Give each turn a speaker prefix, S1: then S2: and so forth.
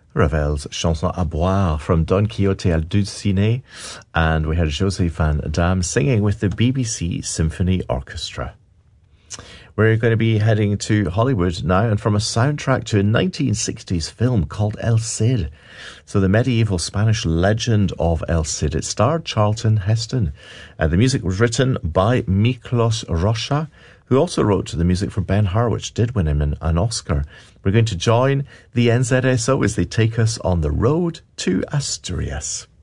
S1: Ravel's Chanson à boire from Don Quixote al Dulcinea, and we had José Van Damme singing with the BBC Symphony Orchestra. We're going to be heading to Hollywood now, and from a soundtrack to a 1960s film called El Cid. So the medieval Spanish legend of El Cid. It starred Charlton Heston. The music was written by Miklos Rocha, who also wrote the music for Ben-Hur, which did win him an Oscar. We're going to join the NZSO as they take us on the road to Asturias.